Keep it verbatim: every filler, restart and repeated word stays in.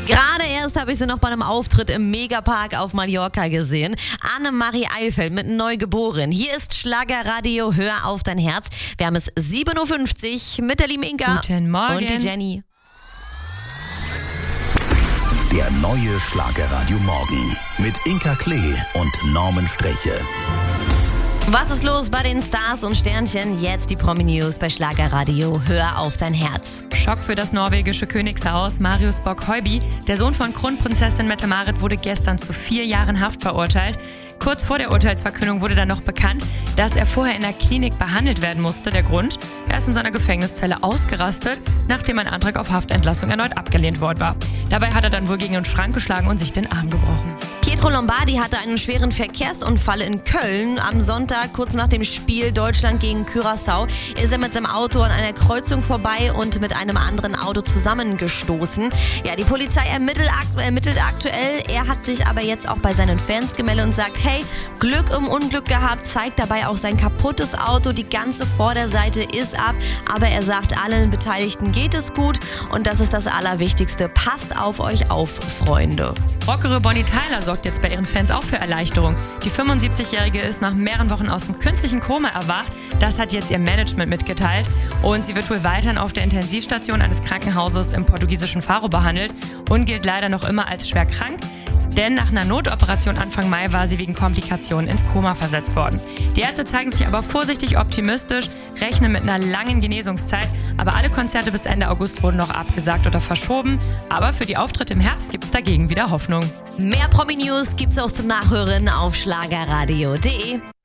Gerade erst habe ich sie noch bei einem Auftritt im Megapark auf Mallorca gesehen. Annemarie Eilfeld mit Neugeboren. Hier ist Schlagerradio, hör auf dein Herz. Wir haben es sieben Uhr fünfzig mit der lieben Inka. Guten Morgen. Und die Jenny. Der neue Schlagerradio Morgen mit Inka Klee und Norman Streche. Was ist los bei den Stars und Sternchen? Jetzt die Promi-News bei Schlagerradio. Hör auf dein Herz. Schock für das norwegische Königshaus. Marius Bock-Høiby, der Sohn von Kronprinzessin Mette-Marit, wurde gestern zu vier Jahren Haft verurteilt. Kurz vor der Urteilsverkündung wurde dann noch bekannt, dass er vorher in der Klinik behandelt werden musste. Der Grund? Er ist in seiner Gefängniszelle ausgerastet, nachdem ein Antrag auf Haftentlassung erneut abgelehnt worden war. Dabei hat er dann wohl gegen einen Schrank geschlagen und sich den Arm gebrochen. Pietro Lombardi hatte einen schweren Verkehrsunfall in Köln. Am Sonntag, kurz nach dem Spiel Deutschland gegen Curaçao, ist er mit seinem Auto an einer Kreuzung vorbei und mit einem anderen Auto zusammengestoßen. Ja, die Polizei ermittelt, ermittelt aktuell. Er hat sich aber jetzt auch bei seinen Fans gemeldet und sagt, hey, Glück im Unglück gehabt, zeigt dabei auch sein kaputtes Auto. Die ganze Vorderseite ist ab, aber er sagt, allen Beteiligten geht es gut und das ist das Allerwichtigste. Passt auf euch auf, Freunde. Rockere Bonnie Tyler sorgt jetzt bei ihren Fans auch für Erleichterung. Die fünfundsiebzigjährige ist nach mehreren Wochen aus dem künstlichen Koma erwacht. Das hat jetzt ihr Management mitgeteilt. Und sie wird wohl weiterhin auf der Intensivstation eines Krankenhauses im portugiesischen Faro behandelt und gilt leider noch immer als schwer krank. Denn nach einer Notoperation Anfang Mai war sie wegen Komplikationen ins Koma versetzt worden. Die Ärzte zeigen sich aber vorsichtig optimistisch, rechnen mit einer langen Genesungszeit. Aber alle Konzerte bis Ende August wurden noch abgesagt oder verschoben. Aber für die Auftritte im Herbst gibt es dagegen wieder Hoffnung. Mehr Promi-News gibt's auch zum Nachhören auf schlagerradio punkt de.